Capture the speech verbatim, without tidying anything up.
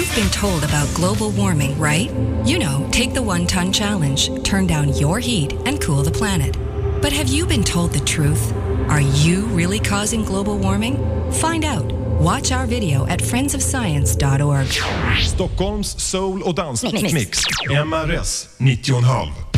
You've been told about global warming, right? You know, take the one-ton challenge, turn down your heat and cool the planet. But have you been told the truth? Are you really causing global warming? Find out. Watch our video at friends of science dot org. Stockholms soul- och dansmix. M R S nittio komma fem.